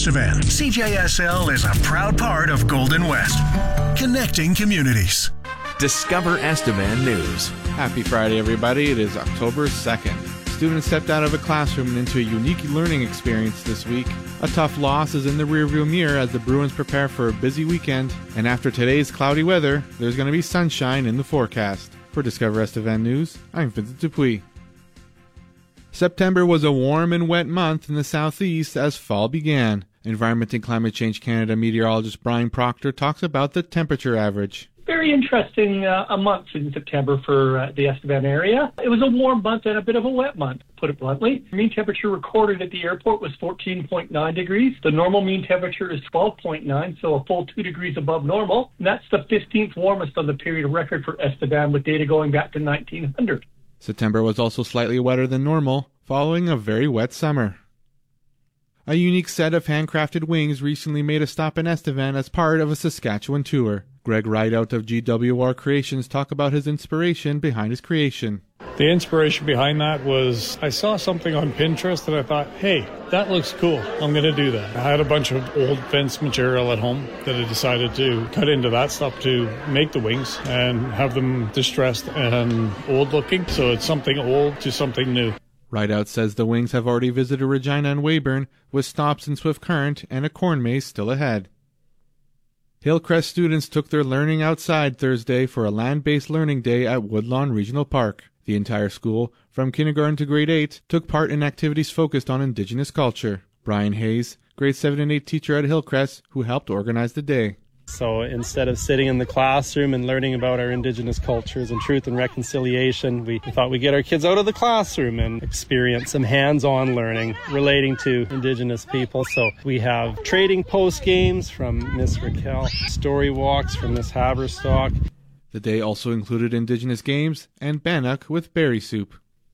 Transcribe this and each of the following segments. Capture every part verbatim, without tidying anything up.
Estevan. C J S L is a proud part of Golden West, connecting communities. Discover Estevan News. Happy Friday, everybody. It is October second. Students stepped out of a classroom and into a unique learning experience this week. A tough loss is in the rearview mirror as the Bruins prepare for a busy weekend. And after today's cloudy weather, there's going to be sunshine in the forecast. For Discover Estevan News, I'm Vincent Dupuis. September was a warm and wet month in the southeast as fall began. Environment and Climate Change Canada meteorologist Brian Proctor talks about the temperature average. Very interesting uh, a month in September for uh, the Estevan area. It was a warm month and a bit of a wet month, put it bluntly. Mean temperature recorded at the airport was fourteen point nine degrees. The normal mean temperature is twelve point nine, so a full two degrees above normal. And that's the fifteenth warmest on the period of record for Estevan, with data going back to nineteen hundred. September was also slightly wetter than normal, following a very wet summer. A unique set of handcrafted wings recently made a stop in Estevan as part of a Saskatchewan tour. Greg Rideout of G W R Creations talked about his inspiration behind his creation. The inspiration behind that was I saw something on Pinterest and I thought, hey, that looks cool. I'm going to do that. I had a bunch of old fence material at home that I decided to cut into that stuff to make the wings and have them distressed and old looking. So it's something old to something new. Rideout says the wings have already visited Regina and Weyburn, with stops in Swift Current and a corn maze still ahead. Hillcrest students took their learning outside Thursday for a land-based learning day at Woodlawn Regional Park. The entire school, from kindergarten to grade eight, took part in activities focused on Indigenous culture. Brian Hayes, grade seven and eight teacher at Hillcrest, who helped organize the day. So instead of sitting in the classroom and learning about our Indigenous cultures and truth and reconciliation, we thought we'd get our kids out of the classroom and experience some hands-on learning relating to Indigenous people. So we have trading post games from Miss Raquel, story walks from Miss Haverstock. The day also included Indigenous games and bannock with berry soup.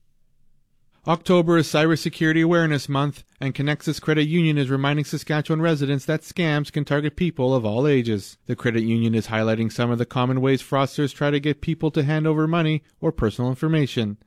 October is Cybersecurity Awareness Month, and Connexus Credit Union is reminding Saskatchewan residents that scams can target people of all ages. The credit union is highlighting some of the common ways fraudsters try to get people to hand over money or personal information.